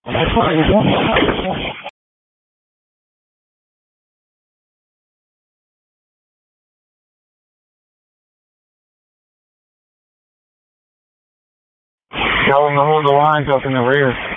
Tell them to hold the lines up in the rear.